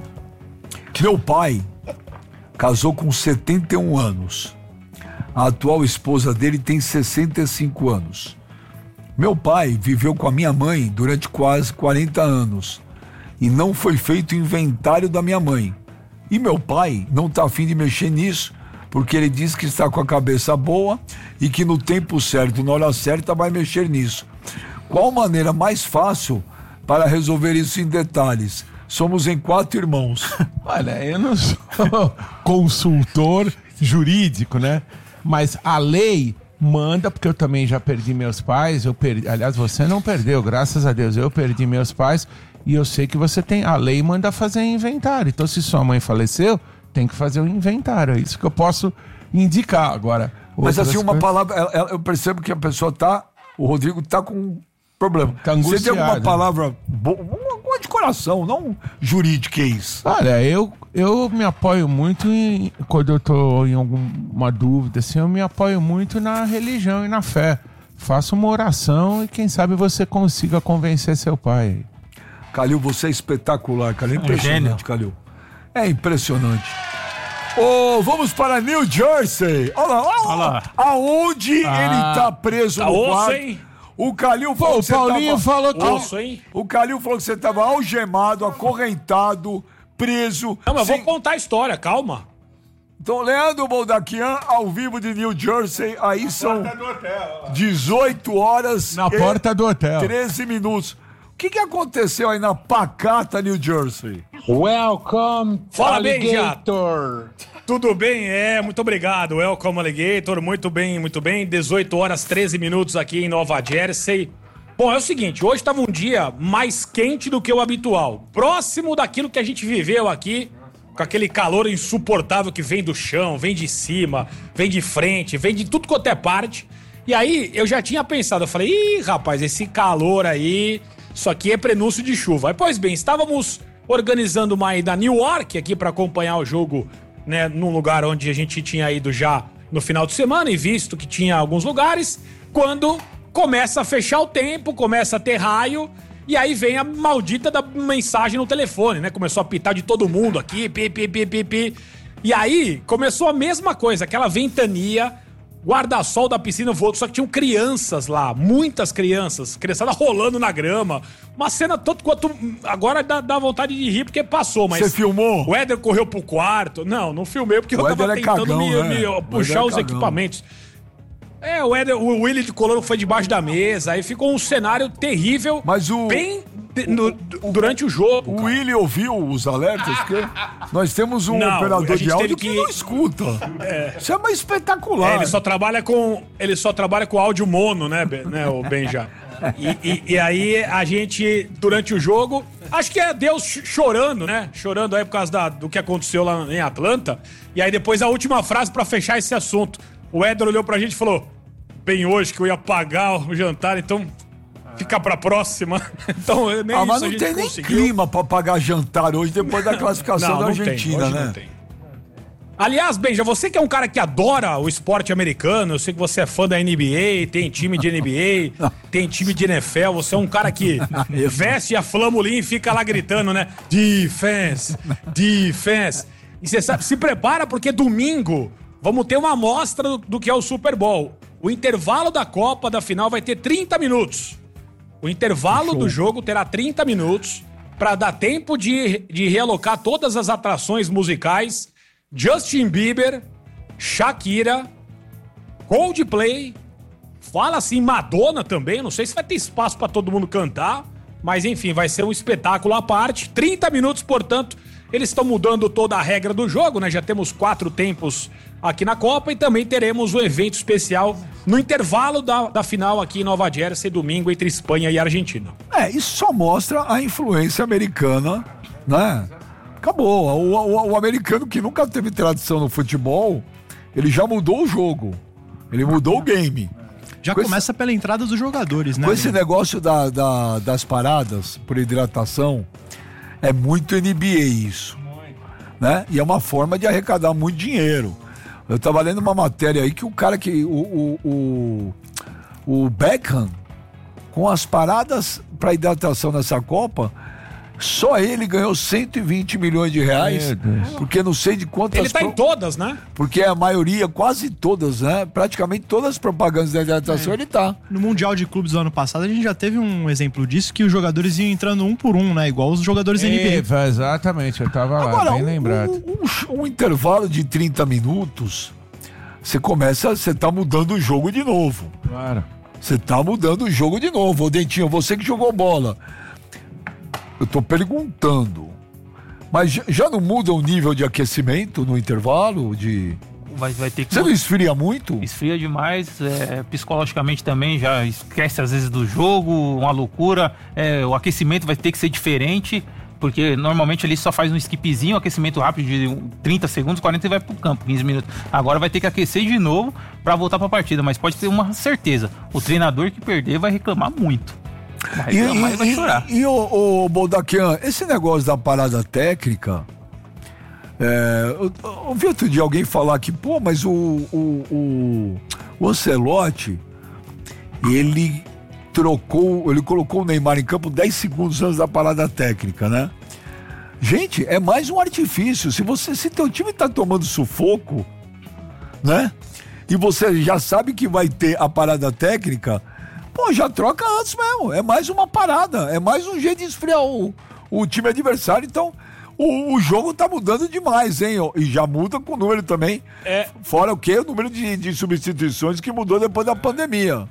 Meu pai casou com setenta e um anos. A atual esposa dele tem sessenta e cinco anos. Meu pai viveu com a minha mãe durante quase quarenta anos. E não foi feito inventário da minha mãe. E meu pai não tá afim de mexer nisso, porque ele diz que está com a cabeça boa e que no tempo certo, na hora certa, vai mexer nisso. Qual maneira mais fácil para resolver isso em detalhes? Somos em quatro irmãos. Olha, eu não sou consultor jurídico, né? Mas a lei manda, porque eu também já perdi meus pais, eu perdi, aliás, você não perdeu, graças a Deus, eu perdi meus pais, e eu sei que você tem, a lei manda fazer inventário, então se sua mãe faleceu, tem que fazer o inventário, é isso que eu posso indicar agora. Mas assim, uma coisas... palavra, eu percebo que a pessoa tá, o Rodrigo tá com problema. Tá Você tem alguma angustiado. palavra boa, uma de coração, não jurídica, é isso? Olha, eu, eu me apoio muito em, quando eu tô em alguma dúvida, assim, eu me apoio muito na religião e na fé. Faça uma oração e quem sabe você consiga convencer seu pai. Calil, você é espetacular, Calil. É Um gênio. impressionante, Calil. É impressionante. Oh, vamos para New Jersey. Olha lá, olha Olha lá. lá. Aonde ele tá preso Tá no osso, quarto. hein? O Calil falou Pô, o que você Paulinho tava... falou que... Osso, hein? O Calil falou que você tava algemado, acorrentado, preso. Não, mas eu sem- vou contar a história, calma. Então, Leandro Boldaquian, ao vivo de New Jersey, aí são dezoito horas Na e porta do hotel. treze minutos. O que, que aconteceu aí na pacata New Jersey? Welcome, Fala bem, alligator. Tudo bem? É, muito obrigado. Welcome, Alligator. Muito bem, muito bem. dezoito horas, treze minutos aqui em Nova Jersey. Bom, é o seguinte, hoje estava um dia mais quente do que o habitual. Próximo daquilo que a gente viveu aqui, com aquele calor insuportável que vem do chão, vem de cima, vem de frente, vem de tudo quanto é parte. E aí, eu já tinha pensado, eu falei, ih, rapaz, esse calor aí, isso aqui é prenúncio de chuva. Aí, pois bem, estávamos organizando uma ida a New York aqui para acompanhar o jogo, né, num lugar onde a gente tinha ido já no final de semana e visto que tinha alguns lugares, quando começa a fechar o tempo, começa a ter raio, e aí vem a maldita da mensagem no telefone, né? Começou a pitar de todo mundo aqui, pi, pi, pi, pi, pi. E aí começou a mesma coisa, aquela ventania, guarda-sol da piscina voou, só que tinham crianças lá, muitas crianças, criançada rolando na grama. Uma cena tanto quanto... Agora dá, dá vontade de rir porque passou, mas... Você filmou? O Éder correu pro quarto. Não, não filmei porque O eu tava Éder é tentando cagão, me, né? me O puxar Éder é os cagão. equipamentos. É, o, Éder, o Willy de Colombo foi debaixo da mesa, aí ficou um cenário terrível, Mas o- bem de- no- durante o jogo. O cara. Willy ouviu os alertas? Porque nós temos um Não, a operador gente de áudio teve que... que- não escuta. Isso é uma espetacular. É, ele só trabalha com ele só trabalha com áudio mono, né, Ben- né o Benja? E, e- e aí a gente durante o jogo, acho que é Deus ch- chorando, né? Chorando aí por causa da- do que aconteceu lá em Atlanta. E aí depois a última frase pra fechar esse assunto. O Éder olhou pra gente e falou: "Bem hoje que eu ia pagar o jantar, então fica pra próxima." Então nem Ah, isso mas a não gente tem nem conseguiu. clima pra pagar jantar hoje, depois da classificação Não, da não tem, Argentina, hoje né? não tem. Aliás, Benja, você que é um cara que adora o esporte americano, eu sei que você é fã da N B A, tem time de N B A, tem time de N F L, você é um cara que veste a flamulim e fica lá gritando, né? Defense, defense. E você sabe, se prepara porque domingo vamos ter uma amostra do, do que é o Super Bowl. O intervalo da Copa, da final, vai ter trinta minutos. O intervalo do jogo terá trinta minutos para dar tempo de, de realocar todas as atrações musicais. Justin Bieber, Shakira, Coldplay, fala assim, Madonna também, não sei se vai ter espaço pra todo mundo cantar, mas enfim, vai ser um espetáculo à parte. trinta minutos, portanto, eles estão mudando toda a regra do jogo, né? Já temos quatro tempos aqui na Copa e também teremos um evento especial no intervalo da, da final aqui em Nova Jersey, domingo, entre Espanha e Argentina. É, isso só mostra a influência americana, né? Acabou. O, o, o americano que nunca teve tradição no futebol, ele já mudou o jogo. Ele mudou o game. Já Com esse- começa pela entrada dos jogadores, né? Com esse Lino? negócio da, da- das paradas por hidratação, é muito N B A isso. Né? E é uma forma de arrecadar muito dinheiro. Eu tava lendo uma matéria aí que o cara que. O, o, o, o Beckham, com as paradas para hidratação nessa Copa, só ele ganhou cento e vinte milhões de reais. Meu Deus. Porque não sei de quantas. Ele tá em pro- todas, né? Porque a maioria, quase todas, né? Praticamente todas as propagandas da hidratação ele tá. No Mundial de Clubes do ano passado, a gente já teve um exemplo disso, que os jogadores iam entrando um por um, né? Igual os jogadores da N B A. É, exatamente, eu tava lá, Agora, bem um, lembrado. um- um- um intervalo de trinta minutos, você começa, você tá mudando o jogo de novo. Claro. Você tá mudando o jogo de novo. Ô, Dentinho, você que jogou bola. Eu tô perguntando. Mas já, já não muda o nível de aquecimento no intervalo? De... vai, vai ter que... Você não esfria muito? Esfria demais, é, psicologicamente também, já esquece às vezes do jogo, uma loucura, é, o aquecimento vai ter que ser diferente, porque normalmente ali só faz um skipzinho, um aquecimento rápido de trinta segundos, quarenta e vai pro campo, quinze minutos. Agora vai ter que aquecer de novo pra voltar pra partida, mas pode ter uma certeza, o treinador que perder vai reclamar muito. Vai reclamar e, e vai chorar. E, e o, o Boldaquian, esse negócio da parada técnica... É, eu, eu ouvi outro dia alguém falar que, pô, mas o, o, o, o Ancelotti, ele trocou, ele colocou o Neymar em campo dez segundos antes da parada técnica, né? Gente, é mais um artifício. Se você, se teu time tá tomando sufoco, né? E você já sabe que vai ter a parada técnica, pô, já troca antes mesmo. É mais uma parada, é mais um jeito de esfriar o, o time adversário. Então, O, o jogo tá mudando demais, hein? E já muda com o número também. É. Fora o quê? O número de, de substituições que mudou depois da pandemia.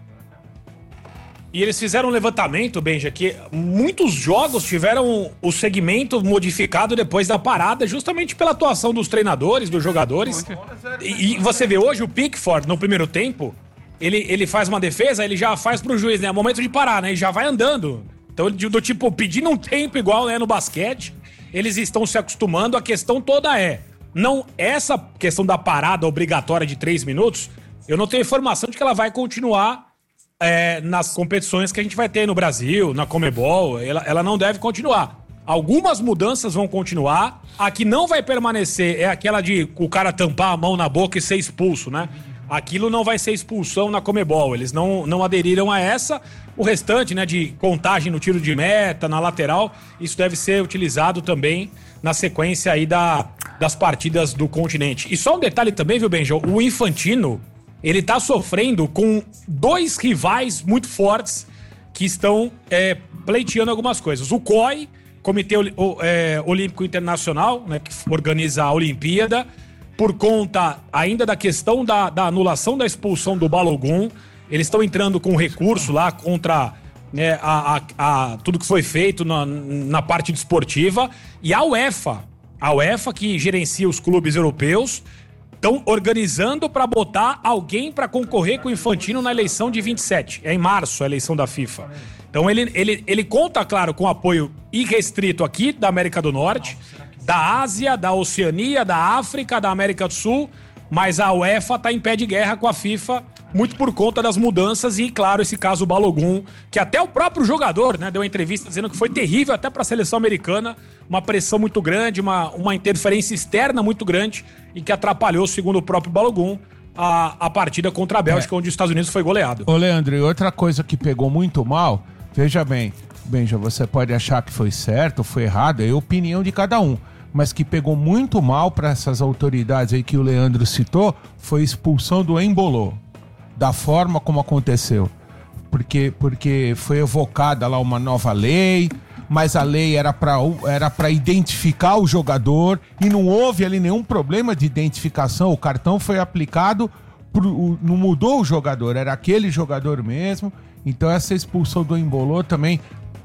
E eles fizeram um levantamento, Benja, que muitos jogos tiveram o segmento modificado depois da parada, justamente pela atuação dos treinadores, dos jogadores. E, e você vê hoje o Pickford, no primeiro tempo, ele, ele faz uma defesa, ele já faz pro juiz, né? É momento de parar, né? E já vai andando. Então, do tipo, pedindo um tempo igual, né, no basquete. Eles estão se acostumando, a questão toda é, não, essa questão da parada obrigatória de três minutos, eu não tenho informação de que ela vai continuar é, nas competições que a gente vai ter no Brasil, na Conmebol, ela, ela não deve continuar. Algumas mudanças vão continuar, a que não vai permanecer é aquela de o cara tampar a mão na boca e ser expulso, né? Aquilo não vai ser expulsão na Conmebol, eles não, não aderiram a essa. O restante, né, de contagem no tiro de meta, na lateral, isso deve ser utilizado também na sequência aí da, das partidas do continente. E só um detalhe também, viu, Benjo? O Infantino, ele tá sofrendo com dois rivais muito fortes que estão é, pleiteando algumas coisas. O C O I, Comitê é, Olímpico Internacional, né, que organiza a Olimpíada, por conta ainda da questão da, da anulação da expulsão do Balogun. Eles estão entrando com recurso lá contra né, a, a, a, tudo que foi feito na, na parte desportiva. E a UEFA, a UEFA que gerencia os clubes europeus, estão organizando para botar alguém para concorrer com o Infantino na eleição de vinte e sete. É em março a eleição da FIFA. Então ele, ele, ele conta, claro, com apoio irrestrito aqui da América do Norte, da Ásia, da Oceania, da África, da América do Sul, mas a UEFA está em pé de guerra com a FIFA, muito por conta das mudanças e, claro, esse caso Balogun, que até o próprio jogador, né, deu uma entrevista dizendo que foi terrível até para a seleção americana, uma pressão muito grande, uma, uma interferência externa muito grande e que atrapalhou, segundo o próprio Balogun, a, a partida contra a Bélgica, é. onde os Estados Unidos foi goleado. Ô, Leandro, e outra coisa que pegou muito mal, veja bem, Benja, você pode achar que foi certo, foi errado, é a opinião de cada um. Mas que pegou muito mal para essas autoridades aí que o Leandro citou, foi a expulsão do Embolô, da forma como aconteceu. Porque, porque foi evocada lá uma nova lei, mas a lei era para era para identificar o jogador e não houve ali nenhum problema de identificação, o cartão foi aplicado, pro, não mudou o jogador, era aquele jogador mesmo. Então essa expulsão do Embolô também,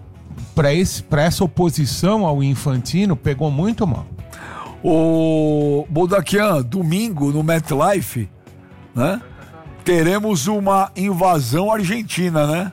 para esse, para essa oposição ao Infantino, pegou muito mal. O Boldaquian, domingo no MetLife, né? Teremos uma invasão argentina, né?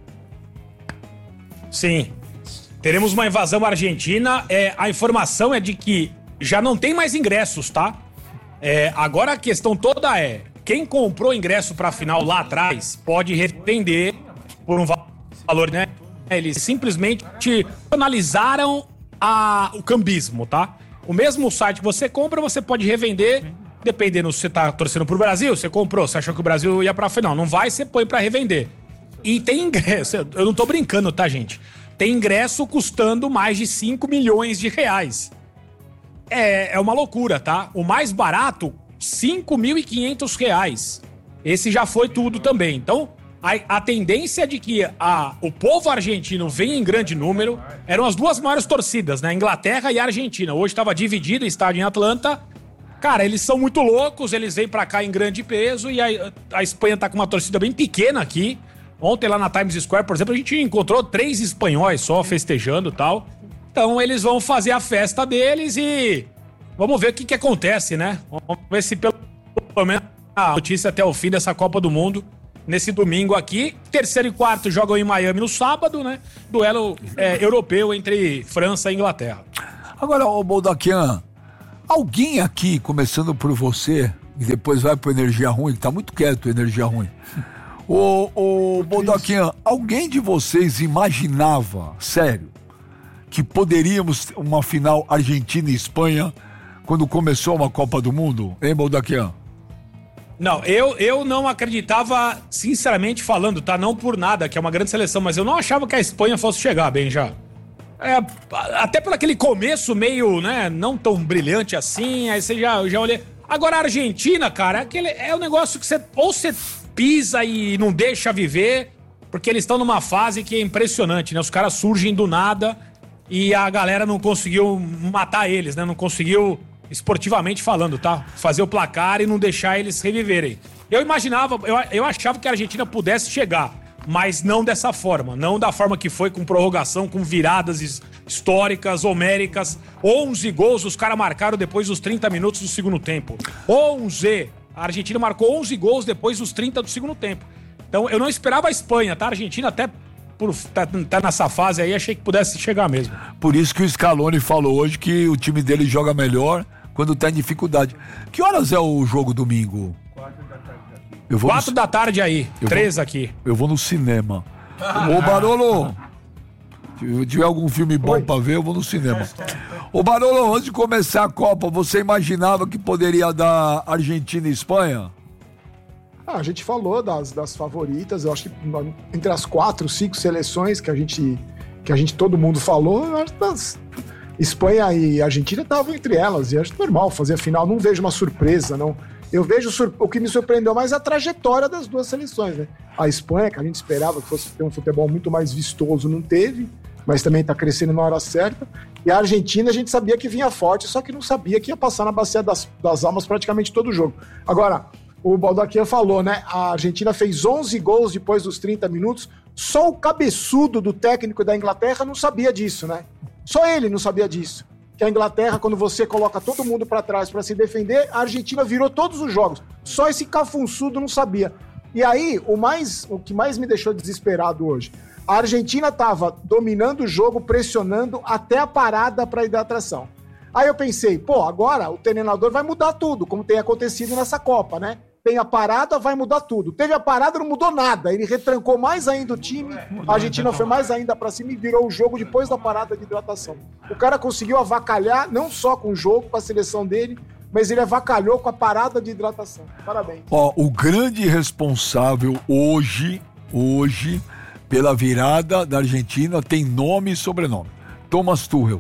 Sim, teremos uma invasão argentina. É, a informação é de que já não tem mais ingressos, tá? É, agora a questão toda é, quem comprou ingresso para a final lá atrás pode revender por um valor, né? Eles simplesmente analisaram a, o cambismo, tá? O mesmo site que você compra, você pode revender, dependendo se você tá torcendo pro Brasil, você comprou, você achou que o Brasil ia pra final. Não vai, você põe pra revender. E tem ingresso, eu não tô brincando, tá, gente? Tem ingresso custando mais de cinco milhões de reais. É, é uma loucura, tá? O mais barato, cinco mil e quinhentos reais. Esse já foi tudo também. Então, A, a tendência de que a, o povo argentino venha em grande número, eram as duas maiores torcidas, né? Inglaterra e Argentina. Hoje estava dividido o estádio em Atlanta. Cara, eles são muito loucos, eles vêm pra cá em grande peso e a, a Espanha tá com uma torcida bem pequena aqui. Ontem lá na Times Square, por exemplo, a gente encontrou três espanhóis só festejando e tal. Então eles vão fazer a festa deles e vamos ver o que que acontece, né? Vamos ver se pelo pelo menos a notícia até o fim dessa Copa do Mundo, nesse domingo aqui. Terceiro e quarto jogam em Miami no sábado, né? Duelo é, europeu entre França e Inglaterra. Agora, ô Baldaquian, alguém aqui, começando por você, e depois vai pro Energia Ruim, que tá muito quieto, Energia Ruim. Ô, ô Baldaquian, alguém de vocês imaginava, sério, que poderíamos uma final Argentina e Espanha quando começou uma Copa do Mundo? Hein, Baldaquian? Não, eu, eu não acreditava, sinceramente falando, tá? Não por nada, que é uma grande seleção, mas eu não achava que a Espanha fosse chegar bem já. É, até por aquele começo meio, né, não tão brilhante assim, aí você já, já olhei. Agora a Argentina, cara, aquele, é um negócio que você ou você pisa e não deixa viver, porque eles estão numa fase que é impressionante, né? Os caras surgem do nada e a galera não conseguiu matar eles, né? Não conseguiu, esportivamente falando, tá? Fazer o placar e não deixar eles reviverem. Eu imaginava, eu, eu achava que a Argentina pudesse chegar, mas não dessa forma, não da forma que foi, com prorrogação, com viradas históricas, homéricas. onze gols os caras marcaram depois dos trinta minutos do segundo tempo. onze! A Argentina marcou onze gols depois dos trinta do segundo tempo. Então eu não esperava a Espanha, tá? A Argentina até por tá, tá nessa fase aí, achei que pudesse chegar mesmo. Por isso que o Scaloni falou hoje que o time dele joga melhor quando tá em dificuldade. Que horas é o jogo domingo? Eu vou Quatro no... da tarde aí, eu três vou... aqui. Eu vou no cinema. Ô Barolo, se tiver algum filme bom Oi. pra ver, eu vou no cinema. Ô Barolo, antes de começar a Copa, você imaginava que poderia dar Argentina e Espanha? Ah, a gente falou das, das favoritas, eu acho que entre as quatro, cinco seleções que a gente, que a gente todo mundo falou, eu acho que as Espanha e Argentina estavam entre elas, e acho normal fazer a final, não vejo uma surpresa, não. Eu vejo sur... o que me surpreendeu mais é a trajetória das duas seleções, né? A Espanha, que a gente esperava que fosse ter um futebol muito mais vistoso, não teve, mas também está crescendo na hora certa. E a Argentina, a gente sabia que vinha forte, só que não sabia que ia passar na bacia das, das almas praticamente todo o jogo. Agora, o Baldaquian falou, né? A Argentina fez onze gols depois dos trinta minutos, só o cabeçudo do técnico da Inglaterra não sabia disso, né? Só ele não sabia disso. Que a Inglaterra, quando você coloca todo mundo pra trás pra se defender, a Argentina virou todos os jogos. Só esse cafunçudo não sabia. E aí, o, mais, o que mais me deixou desesperado hoje, a Argentina tava dominando o jogo, pressionando até a parada pra hidratação. Aí eu pensei, pô, agora o treinador vai mudar tudo, como tem acontecido nessa Copa, né? Tem a parada, vai mudar tudo. Teve a parada, não mudou nada. Ele retrancou mais ainda o time, a Argentina foi mais ainda pra cima e virou o jogo depois da parada de hidratação. O cara conseguiu avacalhar, não só com o jogo, com a seleção dele, mas ele avacalhou com a parada de hidratação. Parabéns. Ó, o grande responsável hoje, hoje, pela virada da Argentina tem nome e sobrenome. Thomas Tuchel.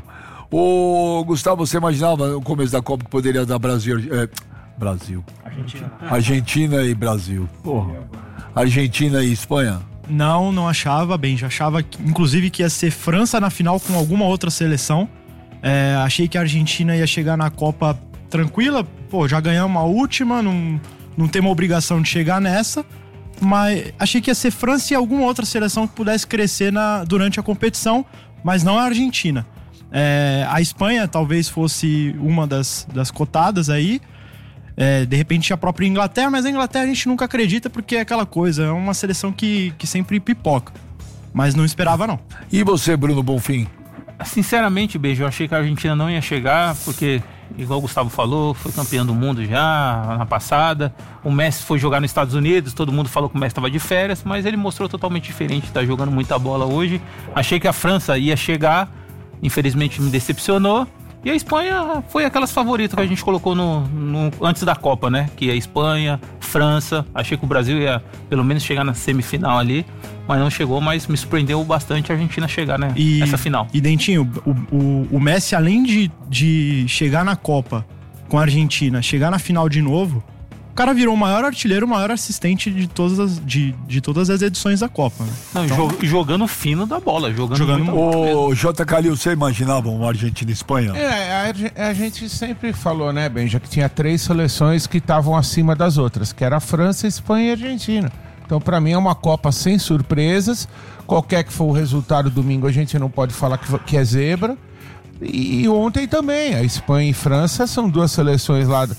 Ô, Gustavo, você imaginava no começo da Copa que poderia dar Brasil... É, Brasil. Argentina. Argentina e Brasil. Porra. Argentina e Espanha? Não, não achava, bem, já achava que, inclusive que ia ser França na final com alguma outra seleção. É, achei que a Argentina ia chegar na Copa tranquila, pô, já ganhamos a última, não, não tem uma obrigação de chegar nessa, mas achei que ia ser França e alguma outra seleção que pudesse crescer na, durante a competição, mas não a Argentina. É, a Espanha talvez fosse uma das, das cotadas aí. É, de repente a própria Inglaterra, mas a Inglaterra a gente nunca acredita porque é aquela coisa, é uma seleção que, que sempre pipoca, mas não esperava não. E você, Bruno Bonfim? Sinceramente, Beijo, eu achei que a Argentina não ia chegar, porque igual o Gustavo falou, foi campeão do mundo já na passada, o Messi foi jogar nos Estados Unidos, todo mundo falou que o Messi estava de férias, mas ele mostrou totalmente diferente, tá jogando muita bola hoje. Achei que a França ia chegar, infelizmente me decepcionou. E a Espanha foi aquelas favoritas que a gente colocou no, no, antes da Copa, né? Que é a Espanha, França. Achei que o Brasil ia pelo menos chegar na semifinal ali, mas não chegou, mas me surpreendeu bastante a Argentina chegar, né? E, nessa final. E Dentinho, o, o, o Messi, além de, de chegar na Copa com a Argentina, chegar na final de novo, o cara virou o maior artilheiro, o maior assistente de todas as, de, de todas as edições da Copa. Né? Não, então, jog, jogando fino da bola, jogando, jogando Ô, J. Calil, você imaginava uma Argentina e Espanha? É, a, a gente sempre falou, né, Benja, que tinha três seleções que estavam acima das outras, que era a França, Espanha e Argentina. Então, pra mim, é uma Copa sem surpresas. Qualquer que for o resultado domingo, a gente não pode falar que, que é zebra. E, e ontem também, a Espanha e França são duas seleções lá...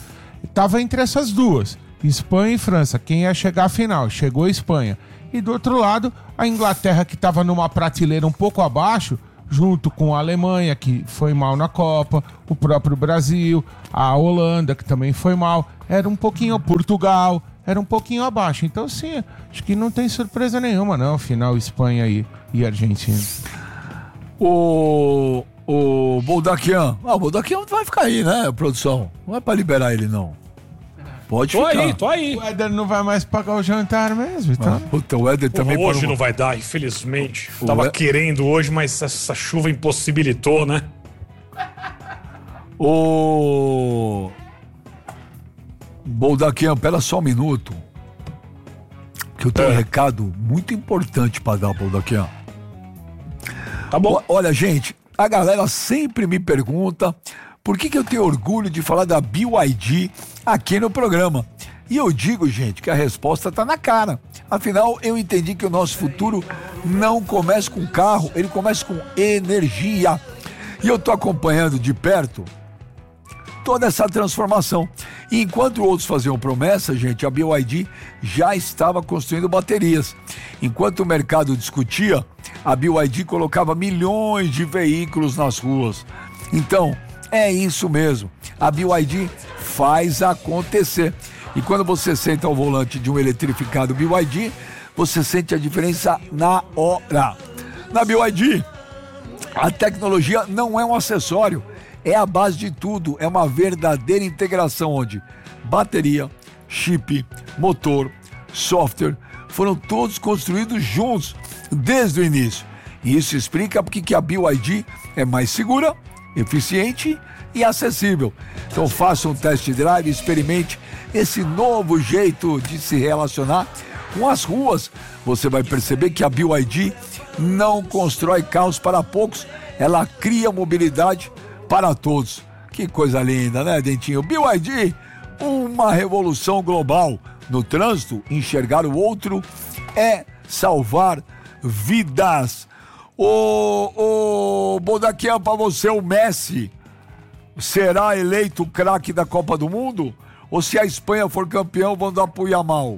tava entre essas duas, Espanha e França, quem ia chegar à final, chegou a Espanha. E do outro lado, a Inglaterra, que estava numa prateleira um pouco abaixo, junto com a Alemanha, que foi mal na Copa, o próprio Brasil, a Holanda, que também foi mal, era um pouquinho, Portugal, era um pouquinho abaixo. Então, sim, acho que não tem surpresa nenhuma, não, final Espanha e, e Argentina. O, o Boldaquian, ah, o Boldaquian vai ficar aí, né, produção? Não é pra liberar ele, não. Pode tô ficar. aí, tô aí. O Éder não vai mais pagar o jantar mesmo, então. Ah, puta, o Éder também... Hoje uma... não vai dar, infelizmente. O Tava é... querendo hoje, mas essa chuva impossibilitou, né? O... Boldaquian, pera só um minuto. Que eu tenho é. um recado muito importante pra dar, Boldaquian. Tá bom. O, olha, gente, a galera sempre me pergunta... Por que que eu tenho orgulho de falar da B Y D aqui no programa? E eu digo, gente, que a resposta tá na cara. Afinal, eu entendi que o nosso futuro não começa com carro, ele começa com energia. E eu tô acompanhando de perto toda essa transformação. E enquanto outros faziam promessa, gente, a B Y D já estava construindo baterias. Enquanto o mercado discutia, a B Y D colocava milhões de veículos nas ruas. Então... é isso mesmo, a B Y D faz acontecer. E quando você senta ao volante de um eletrificado B Y D, você sente a diferença na hora. Na B Y D, a tecnologia não é um acessório, é a base de tudo, é uma verdadeira integração onde bateria, chip, motor, software, foram todos construídos juntos desde o início. E isso explica porque que a B Y D é mais segura, eficiente e acessível. Então faça um test drive e experimente esse novo jeito de se relacionar com as ruas. Você vai perceber que a B Y D não constrói carros para poucos, ela cria mobilidade para todos. Que coisa linda, né, Dentinho? B Y D, uma revolução global. No trânsito, enxergar o outro é salvar vidas. Ô, ô, Boldaquian, pra você, o Messi será eleito o craque da Copa do Mundo? Ou se a Espanha for campeão, vão dar pro Yamal?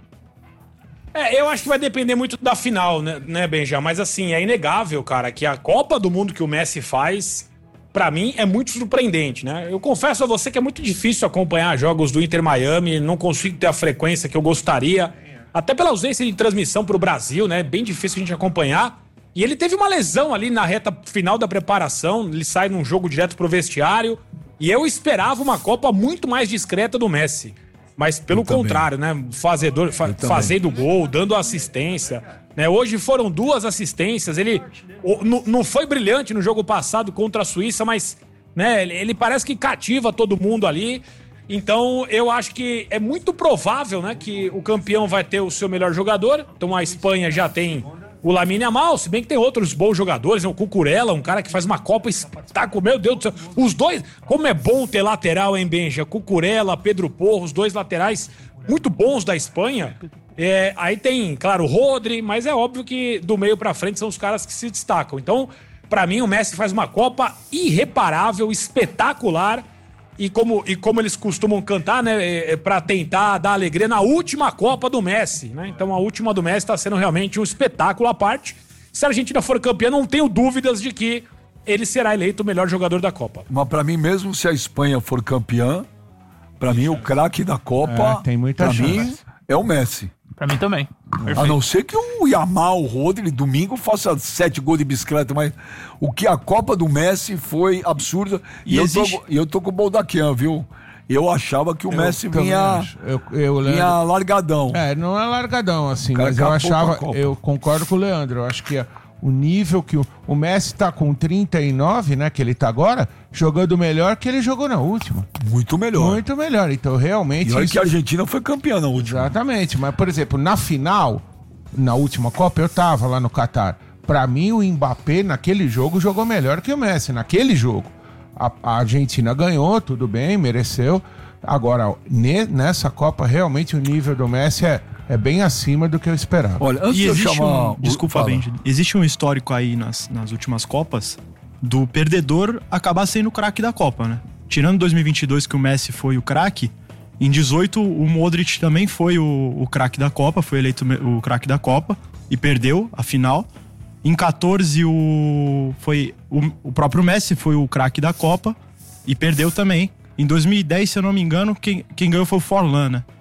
É, eu acho que vai depender muito da final, né, né, Benja? Mas assim, é inegável, cara, que a Copa do Mundo que o Messi faz, pra mim, é muito surpreendente, né? Eu confesso a você que é muito difícil acompanhar jogos do Inter Miami, não consigo ter a frequência que eu gostaria, até pela ausência de transmissão pro Brasil, né? É bem difícil a gente acompanhar. E ele teve uma lesão ali na reta final da preparação, ele sai num jogo direto pro vestiário, e eu esperava uma Copa muito mais discreta do Messi. Mas pelo eu contrário, também. né? Fazedor, fa- fazendo gol, dando assistência. Né? Hoje foram duas assistências, ele o, n- não foi brilhante no jogo passado contra a Suíça, mas né, ele, ele parece que cativa todo mundo ali. Então eu acho que é muito provável, né, que o campeão vai ter o seu melhor jogador. Então a Espanha já tem... o Lamine Yamal, se bem que tem outros bons jogadores, né? O Cucurella, um cara que faz uma Copa espetáculo, meu Deus do céu. Os dois, como é bom ter lateral, hein, Benja? Cucurella, Pedro Porro, os dois laterais muito bons da Espanha. É, aí tem, claro, o Rodri, mas é óbvio que do meio pra frente são os caras que se destacam. Então, pra mim, o Messi faz uma Copa irreparável, espetacular. E como, e como eles costumam cantar, né, é, para tentar dar alegria na última Copa do Messi, né? Então a última do Messi está sendo realmente um espetáculo à parte. Se a Argentina for campeã, não tenho dúvidas de que ele será eleito o melhor jogador da Copa. Mas para mim, mesmo se a Espanha for campeã, para mim o craque da Copa, é, tem muita pra chance. mim, é o Messi. Pra mim também. Perfeito. A não ser que o Yamal, o Rodri, domingo faça sete gols de bicicleta, mas o que a Copa do Messi foi absurda. E, e existe... eu, tô, eu tô com o Boldaquian, viu? Eu achava que o eu Messi vinha, eu, eu, vinha largadão. É, não é largadão assim, mas eu achava, eu concordo com o Leandro, eu acho que a, o nível que o, o Messi tá com trinta e nove, né, que ele tá agora, jogando melhor que ele jogou na última. Muito melhor. Muito melhor, então realmente... E olha isso... que a Argentina foi campeã na última. Exatamente, mas por exemplo, na final, na última Copa, eu tava lá no Catar. Pra mim, o Mbappé naquele jogo jogou melhor que o Messi, naquele jogo. A, a Argentina ganhou, tudo bem, mereceu. Agora, ne, nessa Copa, realmente o nível do Messi é... é bem acima do que eu esperava. Olha, antes de eu chamar... Um, desculpa, Benji. Existe um histórico aí nas, nas últimas Copas do perdedor acabar sendo o craque da Copa, né? Tirando dois mil e vinte e dois, que o Messi foi o craque, Em dezoito, o Modric também foi o, o craque da Copa, foi eleito o craque da Copa e perdeu a final. Em quatorze, o, foi, o, o próprio Messi foi o craque da Copa e perdeu também. Em dois mil e dez, se eu não me engano, quem, quem ganhou foi o Forlan, né?